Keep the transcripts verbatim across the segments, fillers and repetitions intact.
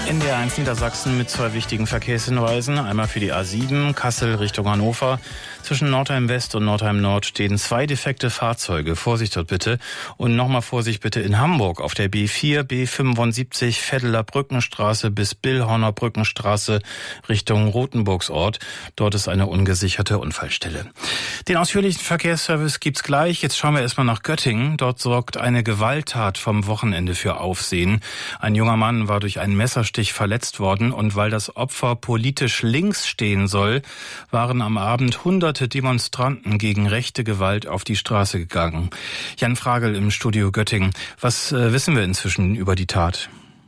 N D R eins Niedersachsen mit zwei wichtigen Verkehrshinweisen. Einmal für die A sieben, Kassel Richtung Hannover. Zwischen Nordheim West und Nordheim Nord stehen zwei defekte Fahrzeuge. Vorsicht dort bitte. Und nochmal Vorsicht bitte in Hamburg auf der B vier, B fünfundsiebzig, Vetteler Brückenstraße bis Billhorner Brückenstraße Richtung Rothenburgsort. Dort ist eine ungesicherte Unfallstelle. Den ausführlichen Verkehrsservice gibt's gleich. Jetzt schauen wir erstmal nach Göttingen. Dort sorgt eine Gewalttat vom Wochenende für Aufsehen. Ein junger Mann war durch einen Messerstich verletzt worden und weil das Opfer politisch links stehen soll, waren am Abend hunderte Demonstranten gegen rechte Gewalt auf die Straße gegangen. Jan Fragel im Studio Göttingen. Was äh, wissen wir inzwischen über die Tat?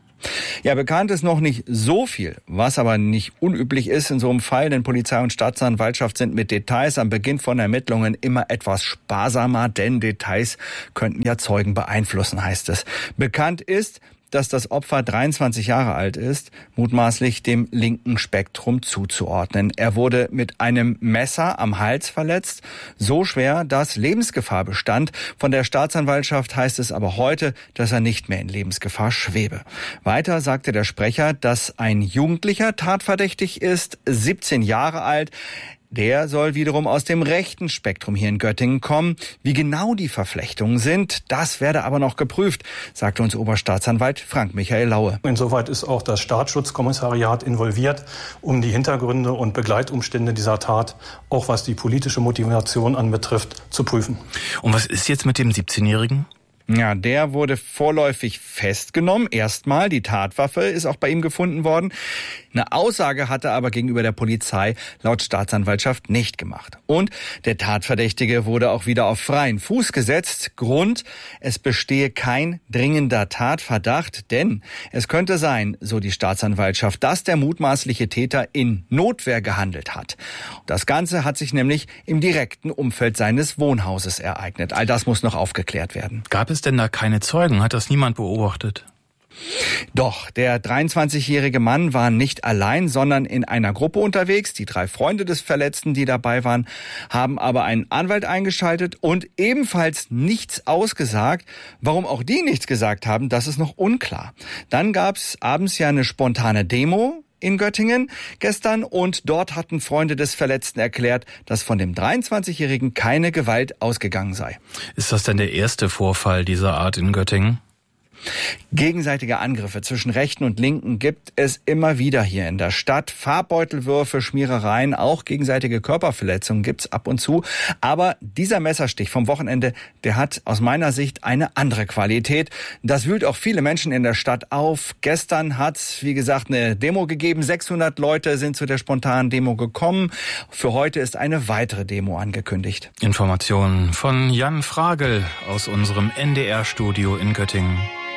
Ja, bekannt ist noch nicht so viel, was aber nicht unüblich ist in so einem Fall, denn Polizei und Staatsanwaltschaft sind mit Details am Beginn von Ermittlungen immer etwas sparsamer, denn Details könnten ja Zeugen beeinflussen, heißt es. Bekannt ist, dass das Opfer dreiundzwanzig Jahre alt ist, mutmaßlich dem linken Spektrum zuzuordnen. Er wurde mit einem Messer am Hals verletzt, so schwer, dass Lebensgefahr bestand. Von der Staatsanwaltschaft heißt es aber heute, dass er nicht mehr in Lebensgefahr schwebe. Weiter sagte der Sprecher, dass ein Jugendlicher tatverdächtig ist, siebzehn Jahre alt. Der soll wiederum aus dem rechten Spektrum hier in Göttingen kommen. Wie genau die Verflechtungen sind, das werde aber noch geprüft, sagte uns Oberstaatsanwalt Frank Michael Laue. Insoweit ist auch das Staatsschutzkommissariat involviert, um die Hintergründe und Begleitumstände dieser Tat, auch was die politische Motivation anbetrifft, zu prüfen. Und was ist jetzt mit dem siebzehnjährigen? Ja, der wurde vorläufig festgenommen. Erstmal, die Tatwaffe ist auch bei ihm gefunden worden. Eine Aussage hat er aber gegenüber der Polizei laut Staatsanwaltschaft nicht gemacht. Und der Tatverdächtige wurde auch wieder auf freien Fuß gesetzt. Grund, es bestehe kein dringender Tatverdacht, denn es könnte sein, so die Staatsanwaltschaft, dass der mutmaßliche Täter in Notwehr gehandelt hat. Das Ganze hat sich nämlich im direkten Umfeld seines Wohnhauses ereignet. All das muss noch aufgeklärt werden. Gab es denn da keine Zeugen? Hat das niemand beobachtet? Doch, der dreiundzwanzigjährige Mann war nicht allein, sondern in einer Gruppe unterwegs. Die drei Freunde des Verletzten, die dabei waren, haben aber einen Anwalt eingeschaltet und ebenfalls nichts ausgesagt. Warum auch die nichts gesagt haben, das ist noch unklar. Dann gab es abends ja eine spontane Demo in Göttingen gestern und dort hatten Freunde des Verletzten erklärt, dass von dem dreiundzwanzigjährigen keine Gewalt ausgegangen sei. Ist das denn der erste Vorfall dieser Art in Göttingen? Gegenseitige Angriffe zwischen Rechten und Linken gibt es immer wieder hier in der Stadt. Farbbeutelwürfe, Schmierereien, auch gegenseitige Körperverletzungen gibt's ab und zu. Aber dieser Messerstich vom Wochenende, der hat aus meiner Sicht eine andere Qualität. Das wühlt auch viele Menschen in der Stadt auf. Gestern hat's, wie gesagt, eine Demo gegeben. sechshundert Leute sind zu der spontanen Demo gekommen. Für heute ist eine weitere Demo angekündigt. Informationen von Jan Fragel aus unserem N D R-Studio in Göttingen.